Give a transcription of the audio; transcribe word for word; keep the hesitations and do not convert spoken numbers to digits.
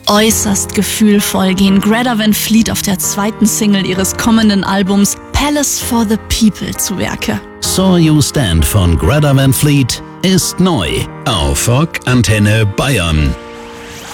äußerst gefühlvoll gehen Greta Van Fleet auf der zweiten Single ihres kommenden Albums Palace for the People zu Werke. Saw You Stand von Greta Van Fleet ist neu auf Rock Antenne Bayern.